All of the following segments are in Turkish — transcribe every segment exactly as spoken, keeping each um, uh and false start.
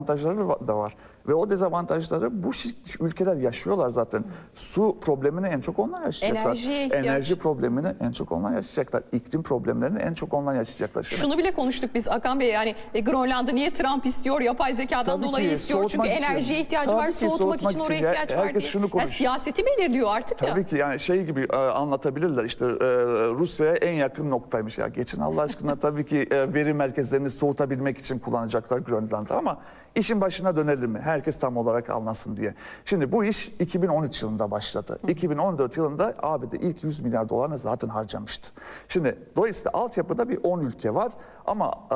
Dezavantajları da var. Ve o dezavantajları bu ülkeler yaşıyorlar zaten. Su problemini en çok onlar yaşayacaklar. Enerjiye ihtiyaç. Enerji problemini en çok onlar yaşayacaklar. İklim problemlerini en çok onlar yaşayacaklar. Şimdi. Şunu bile konuştuk biz Hakan Bey, yani e, Grönland'ı niye Trump istiyor? Yapay zekadan Tabii dolayı ki, istiyor. Çünkü soğutmak için. enerjiye ihtiyacı Tabii var, ki, soğutmak, soğutmak için için. oraya ihtiyaç Her- var herkes diye. şunu Ya, konuşuyor. siyaseti belirliyor artık Tabii ya. ki, yani şey gibi e, anlatabilirler işte, e, Rusya'ya en yakın noktaymış ya. Geçin Allah aşkına, tabii ki e, veri merkezlerini soğutabilmek için kullanacaklar Grönland'ı, ama işin başına dönelim mi? Herkes tam olarak anlasın diye. Şimdi bu iş iki bin on üç yılında başladı. Hı. iki bin on dört yılında A B D ilk yüz milyar dolarını zaten harcamıştı. Şimdi dolayısıyla altyapıda bir on ülke var, ama e,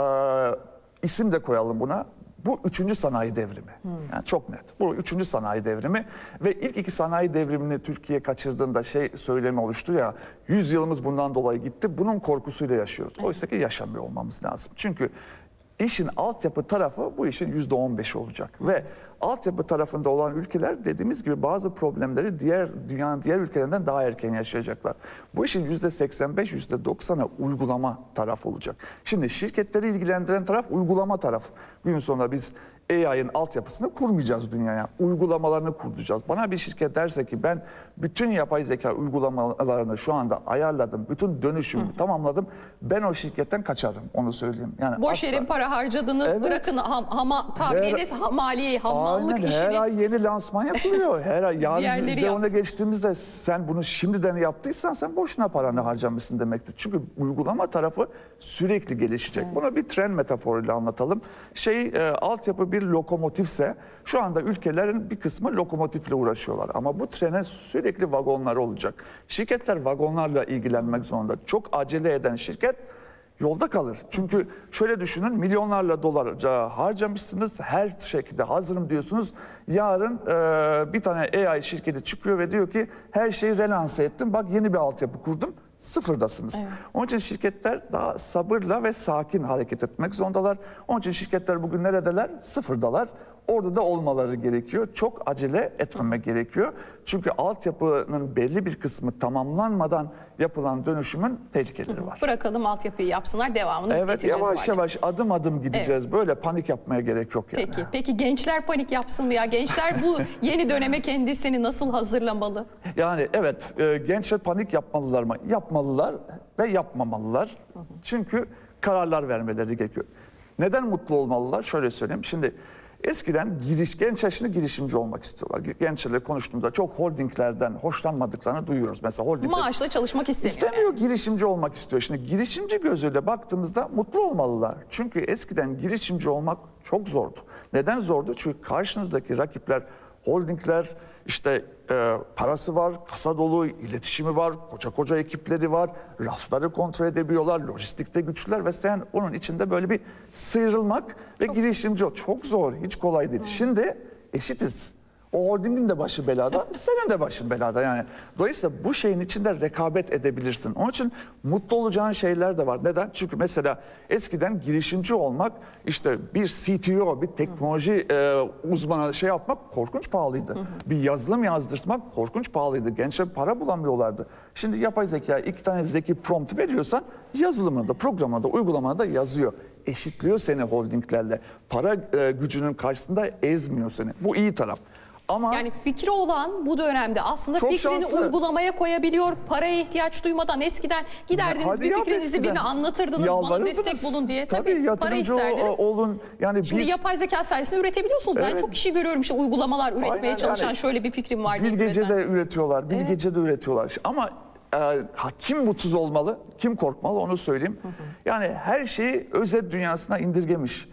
isim de koyalım buna. Bu üçüncü sanayi devrimi. Hmm. Yani çok net. Bu üçüncü sanayi devrimi ve ilk iki sanayi devrimini Türkiye kaçırdığında şey söylemi oluştu ya, yüz yılımız bundan dolayı gitti. Bunun korkusuyla yaşıyoruz. Oysa ki yaşamıyor olmamız lazım. Çünkü işin altyapı tarafı bu işin yüzde on beşi olacak. Ve altyapı tarafında olan ülkeler dediğimiz gibi bazı problemleri diğer dünyanın diğer ülkelerinden daha erken yaşayacaklar. Bu işin yüzde seksen beş, yüzde doksanı uygulama tarafı olacak. Şimdi şirketleri ilgilendiren taraf uygulama tarafı. Gün sonunda biz A I'ın altyapısını kurmayacağız dünyaya. Uygulamalarını kuracağız. Bana bir şirket derse ki ben bütün yapay zeka uygulamalarını şu anda ayarladım, bütün dönüşümü hı hı. tamamladım, ben o şirketten kaçarım, onu söyleyeyim. Yani boş yere para harcadınız, evet. Bırakın ham, hama, tabiriniz her, maliye, hammallık aynen, işini. her ay yeni lansman yapılıyor. Her ay yarın yüzde ona geçtiğimizde sen bunu şimdiden yaptıysan sen boşuna paranı harcamışsın demektir. Çünkü uygulama tarafı sürekli gelişecek. Evet. Buna bir tren metaforuyla anlatalım. Şey e, altyapı bir lokomotifse şu anda ülkelerin bir kısmı lokomotifle uğraşıyorlar. Ama bu trene sürekli vagonlar olacak. Şirketler vagonlarla ilgilenmek zorunda. Çok acele eden şirket yolda kalır. Çünkü şöyle düşünün, milyonlarla dolar harcamışsınız, her şekilde hazırım diyorsunuz. Yarın e, bir tane A I şirketi çıkıyor ve diyor ki her şeyi relanse ettim, bak yeni bir altyapı kurdum. Sıfırdasınız. Evet. Onun için şirketler daha sabırla ve sakin hareket etmek zorundalar. Onun için şirketler bugün neredeler? Sıfırdalar. Orada da olmaları gerekiyor. Çok acele etmemek Hı. gerekiyor. Çünkü altyapının belli bir kısmı tamamlanmadan yapılan dönüşümün tehlikeleri Hı. var. Bırakalım altyapıyı yapsınlar, devamını biz evet, getireceğiz. Yavaş hale. yavaş adım adım gideceğiz. Evet. Böyle panik yapmaya gerek yok yani. Peki, peki gençler panik yapsın mı ya? Gençler bu yeni döneme kendisini nasıl hazırlamalı? Yani evet, e, gençler panik yapmalılar mı? Yapmalılar ve yapmamalılar. Hı hı. Çünkü kararlar vermeleri gerekiyor. Neden mutlu olmalılar? Şöyle söyleyeyim. Şimdi eskiden giriş, gençler şimdi girişimci olmak istiyorlar. Gençlerle konuştuğumda çok holdinglerden hoşlanmadıklarını duyuyoruz. Mesela holdingler maaşla çalışmak istemiyor. İstemiyor, yani. girişimci olmak istiyor. Şimdi girişimci gözüyle baktığımızda mutlu olmalılar. Çünkü eskiden girişimci olmak çok zordu. Neden zordu? Çünkü karşınızdaki rakipler, holdingler, işte e, parası var, kasa dolu, iletişimi var, koca koca ekipleri var, rafları kontrol edebiliyorlar, lojistikte güçlüler ve sen onun içinde böyle bir sıyrılmak ve çok girişimci ol. Çok zor, hiç kolay değil. Hmm. Şimdi eşitiz. O holdingin de başı belada, senin de başın belada yani. Dolayısıyla bu şeyin içinde rekabet edebilirsin. Onun için mutlu olacağın şeyler de var. Neden? Çünkü mesela eskiden girişimci olmak, işte bir C T O, bir teknoloji e, uzmanı şey yapmak korkunç pahalıydı. Hı hı. Bir yazılım yazdırmak korkunç pahalıydı. Gençler para bulamıyorlardı. Şimdi yapay zeka iki tane zeki prompt veriyorsan yazılımında, programında, uygulamada yazıyor. Eşitliyor seni holdinglerle. Para e, gücünün karşısında ezmiyor seni. Bu iyi taraf. Ama yani fikri olan bu dönemde aslında fikrini şanslı. uygulamaya koyabiliyor. Paraya ihtiyaç duymadan eskiden giderdiniz Hadi bir fikrinizi eskiden. birine anlatırdınız, bana destek bulun diye. Tabii, Tabii para isterdiniz. Olun. Yani Şimdi bir... yapay zeka sayesinde üretebiliyorsunuz. Evet. Ben çok kişi görüyorum işte uygulamalar üretmeye Aynen, çalışan yani, şöyle bir fikrim var. Bir gece üreten. de üretiyorlar, bir evet. gece de üretiyorlar. Ama e, kim mutsuz olmalı, kim korkmalı onu söyleyeyim. Hı hı. Yani her şeyi özet dünyasına indirgemiş.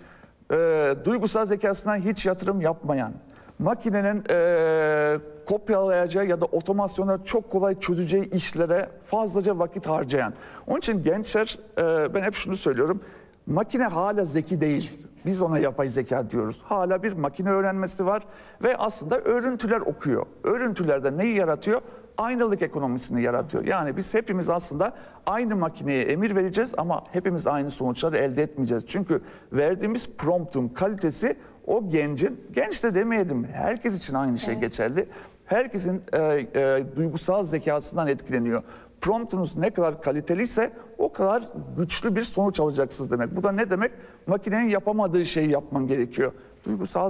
E, duygusal zekasına hiç yatırım yapmayan, makinenin e, kopyalayacağı ya da otomasyonla çok kolay çözeceği işlere fazlaca vakit harcayan. Onun için gençler, e, ben hep şunu söylüyorum, makine hala zeki değil. Biz ona yapay zeka diyoruz. Hala bir makine öğrenmesi var ve aslında örüntüler okuyor. Örüntülerde neyi yaratıyor? Aynalık ekonomisini yaratıyor. Yani biz hepimiz aslında aynı makineye emir vereceğiz ama hepimiz aynı sonuçları elde etmeyeceğiz. Çünkü verdiğimiz promptun kalitesi o gencin, genç de demeyelim, herkes için aynı şey evet. geçerli. Herkesin e, e, duygusal zekasından etkileniyor. Promptunuz ne kadar kaliteliyse o kadar güçlü bir sonuç alacaksınız demek. Bu da ne demek? Makinenin yapamadığı şeyi yapman gerekiyor. Duygusal